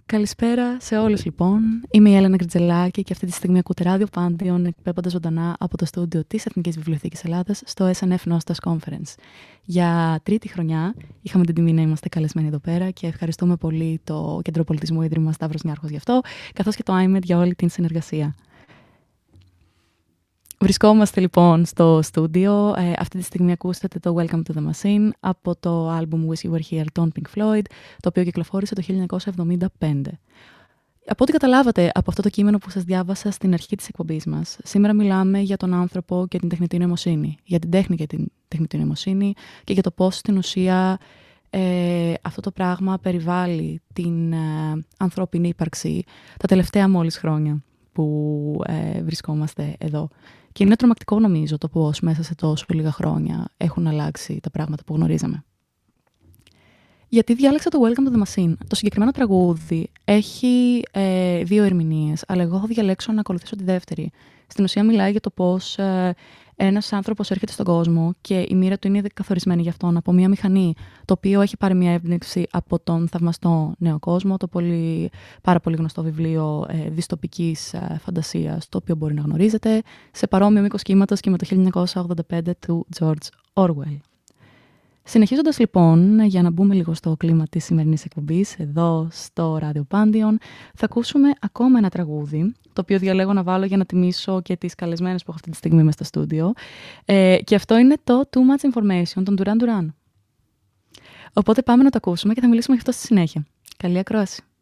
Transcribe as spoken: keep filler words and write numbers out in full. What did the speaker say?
Καλησπέρα σε όλους λοιπόν. Είμαι η Έλενα Κριτζελάκη και αυτή τη στιγμή ακούτε ράδιο Πάντιον εκπέμποντας ζωντανά από το στούντιο της Εθνικής Βιβλιοθήκης Ελλάδας στο ες εν εφ Nostos Conference. Για τρίτη χρονιά είχαμε την τιμή να είμαστε καλεσμένοι εδώ πέρα και ευχαριστούμε πολύ το Κέντρο Πολιτισμού Ίδρυμα Σταύρος Νιάρχος γι' αυτό, καθώς και το άι μ ι ντι για όλη την συνεργασία. Βρισκόμαστε λοιπόν στο στούντιο. Ε, αυτή τη στιγμή ακούσατε το Welcome to the Machine από το άλμπουμ Wish You Were Here των Pink Floyd, το οποίο κυκλοφόρησε το χίλια εννιακόσια εβδομήντα πέντε. Από ό,τι καταλάβατε από αυτό το κείμενο που σας διάβασα στην αρχή της εκπομπής μας, σήμερα μιλάμε για τον άνθρωπο και την τεχνητή νοημοσύνη, για την τέχνη και την τεχνητή νοημοσύνη και για το πώς στην ουσία ε, αυτό το πράγμα περιβάλλει την ε, ανθρώπινη ύπαρξη τα τελευταία μόλις χρόνια που ε, βρισκόμαστε εδώ. Και είναι τρομακτικό νομίζω το πώς μέσα σε τόσο λίγα χρόνια έχουν αλλάξει τα πράγματα που γνωρίζαμε. Γιατί διάλεξα το Welcome to the Machine. Το συγκεκριμένο τραγούδι έχει ε, δύο ερμηνείες, αλλά εγώ θα διαλέξω να ακολουθήσω τη δεύτερη. Στην ουσία μιλάει για το πώς ε, ένας άνθρωπος έρχεται στον κόσμο και η μοίρα του είναι καθορισμένη για αυτόν από μια μηχανή, το οποίο έχει πάρει μια έμπνευση από τον θαυμαστό νέο κόσμο, το πολύ, πάρα πολύ γνωστό βιβλίο ε, δυστοπικής ε, φαντασίας, το οποίο μπορεί να γνωρίζετε, σε παρόμοιο μήκος κύματος και με το χίλια εννιακόσια ογδόντα πέντε του George Orwell. Συνεχίζοντας λοιπόν, για να μπούμε λίγο στο κλίμα της σημερινής εκπομπής, εδώ στο ράδιο Πάντιον, θα ακούσουμε ακόμα ένα τραγούδι, το οποίο διαλέγω να βάλω για να τιμήσω και τις καλεσμένες που έχω αυτή τη στιγμή μες στο στούντιο. Ε, και αυτό είναι το Too Much Information των Duran Duran. Οπότε πάμε να το ακούσουμε και θα μιλήσουμε γι' αυτό στη συνέχεια. Καλή ακρόαση.